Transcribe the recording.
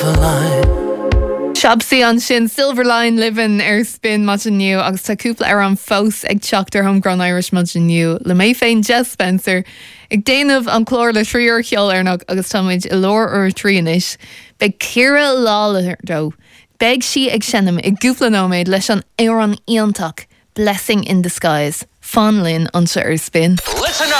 Shabsí an sin Silverline living spin much new agus tá cúpla an fós ag teachtar homegrown Irish much new le mé féin Jess Spencer ag déanamh an chlór le tríor cheol arnach agus táid I lór tríis be Ciara Lawler dó beg si ag sinnam ag gúpla nóméid leis an éran íontach Blessing in Disguise Fan Lynn an se spin. Listen up.